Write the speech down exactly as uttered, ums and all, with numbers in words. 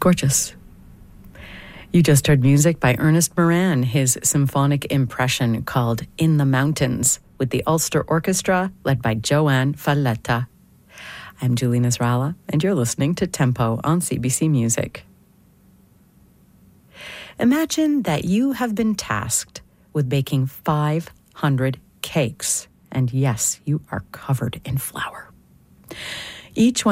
Gorgeous. You just heard music by Ernest Moran, his symphonic impression called In the Mountains, with the Ulster Orchestra led by Joanne Falletta. I'm Julie Nasrallah, and you're listening to Tempo on C B C Music. Imagine that you have been tasked with baking five hundred cakes, and yes, you are covered in flour. Each one